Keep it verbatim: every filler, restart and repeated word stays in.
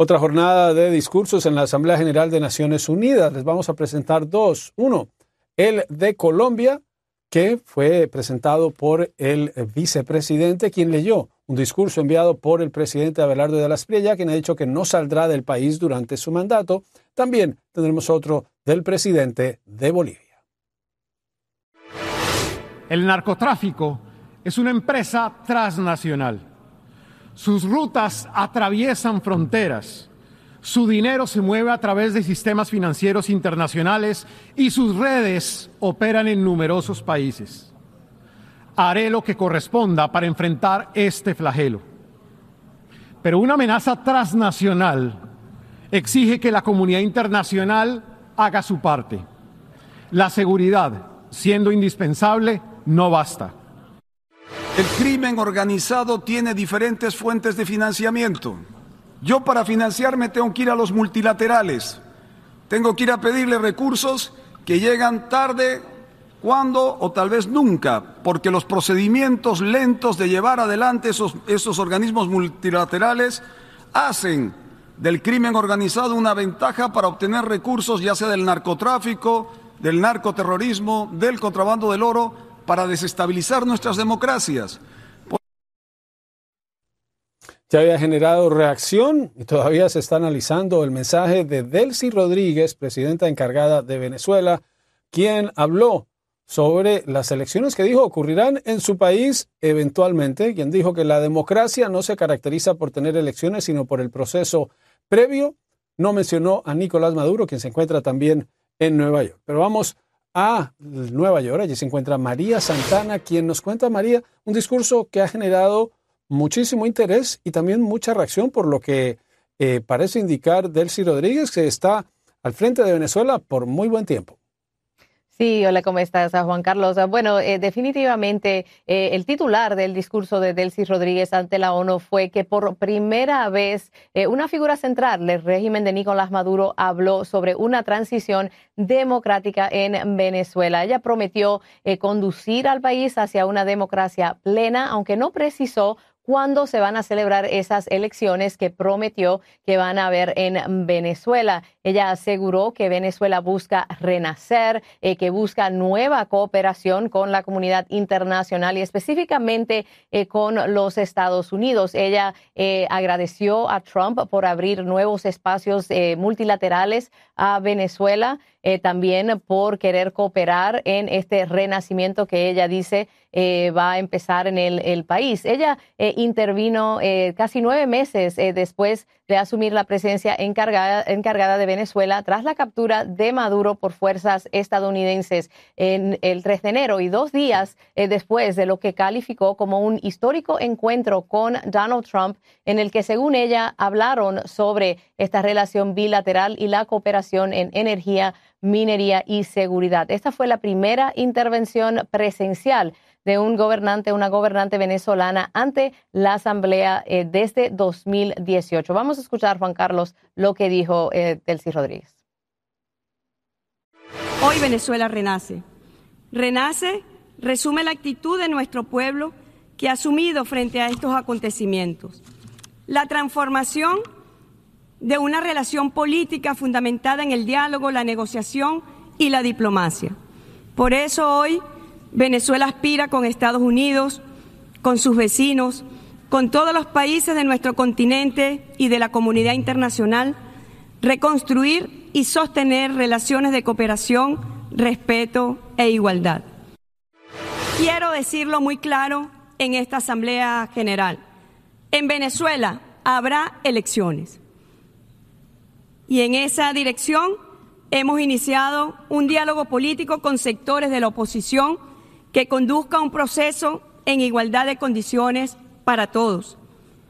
Otra jornada de discursos en la Asamblea General de Naciones Unidas. Les vamos a presentar dos. Uno, el de Colombia, que fue presentado por el vicepresidente, quien leyó un discurso enviado por el presidente Abelardo de la Espriella, quien ha dicho que no saldrá del país durante su mandato. También tendremos otro del presidente de Bolivia. El narcotráfico es una empresa transnacional. Sus rutas atraviesan fronteras. Su dinero se mueve a través de sistemas financieros internacionales y sus redes operan en numerosos países. Haré lo que corresponda para enfrentar este flagelo. Pero una amenaza transnacional exige que la comunidad internacional haga su parte. La seguridad, siendo indispensable, no basta. El crimen organizado tiene diferentes fuentes de financiamiento. Yo para financiarme tengo que ir a los multilaterales, tengo que ir a pedirle recursos que llegan tarde, cuando o tal vez nunca, porque los procedimientos lentos de llevar adelante esos, esos organismos multilaterales hacen del crimen organizado una ventaja para obtener recursos, ya sea del narcotráfico, del narcoterrorismo, del contrabando del oro, para desestabilizar nuestras democracias. Ya había generado reacción y todavía se está analizando el mensaje de Delcy Rodríguez, presidenta encargada de Venezuela, quien habló sobre las elecciones que dijo ocurrirán en su país eventualmente, quien dijo que la democracia no se caracteriza por tener elecciones, sino por el proceso previo. No mencionó a Nicolás Maduro, quien se encuentra también en Nueva York. Pero vamos a Nueva York. Allí se encuentra María Santana, quien nos cuenta, María, un discurso que ha generado muchísimo interés y también mucha reacción, por lo que eh, parece indicar Delcy Rodríguez, que está al frente de Venezuela por muy buen tiempo. Sí, hola, ¿cómo estás, Juan Carlos? Bueno, eh, definitivamente eh, el titular del discurso de Delcy Rodríguez ante la ONU fue que por primera vez eh, una figura central del régimen de Nicolás Maduro habló sobre una transición democrática en Venezuela. Ella prometió eh, conducir al país hacia una democracia plena, aunque no precisó cuándo se van a celebrar esas elecciones que prometió que van a haber en Venezuela. Ella aseguró que Venezuela busca renacer, eh, que busca nueva cooperación con la comunidad internacional y específicamente eh, con los Estados Unidos. Ella eh, agradeció a Trump por abrir nuevos espacios eh, multilaterales a Venezuela, eh, también por querer cooperar en este renacimiento que ella dice eh, va a empezar en el, el país. Ella eh, intervino eh, casi nueve meses eh, después de asumir la presidencia encargada, encargada de Venezuela tras la captura de Maduro por fuerzas estadounidenses en el tres de enero y dos días eh, después de lo que calificó como un histórico encuentro con Donald Trump, en el que, según ella, hablaron sobre esta relación bilateral y la cooperación en energía, minería y seguridad. Esta fue la primera intervención presencial de un gobernante, una gobernante venezolana ante la Asamblea eh, desde dos mil dieciocho. Vamos a escuchar, Juan Carlos, lo que dijo eh, Delcy Rodríguez. Hoy Venezuela renace. Renace, resume la actitud de nuestro pueblo que ha asumido frente a estos acontecimientos. La transformación de una relación política fundamentada en el diálogo, la negociación y la diplomacia. Por eso hoy Venezuela aspira con Estados Unidos, con sus vecinos, con todos los países de nuestro continente y de la comunidad internacional, reconstruir y sostener relaciones de cooperación, respeto e igualdad. Quiero decirlo muy claro en esta Asamblea General. En Venezuela habrá elecciones. Y en esa dirección hemos iniciado un diálogo político con sectores de la oposición que conduzca a un proceso en igualdad de condiciones para todos.